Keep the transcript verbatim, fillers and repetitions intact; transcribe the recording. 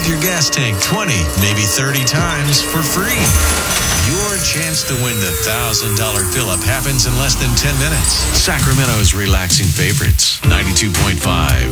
your gas tank twenty, maybe thirty times for free. Your chance to win the one thousand dollars fill-up happens in less than ten minutes. Sacramento's relaxing favorites, ninety-two point five